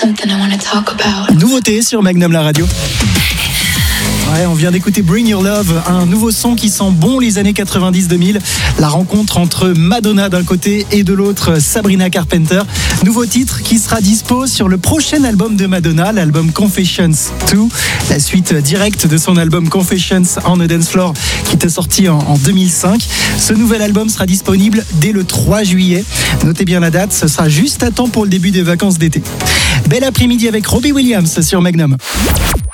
Nouveauté sur Magnum la radio. Ouais, on vient d'écouter Bring Your Love, un nouveau son qui sent bon les années 90-2000. La rencontre entre Madonna d'un côté et de l'autre Sabrina Carpenter. Nouveau titre qui sera dispo sur le prochain album de Madonna, l'album Confessions 2, la suite directe de son album Confessions on a Dance Floor qui était sorti en 2005. Ce nouvel album sera disponible dès le 3 juillet. Notez bien la date, ce sera juste à temps pour le début des vacances d'été. Bel après-midi avec Robbie Williams sur Magnum.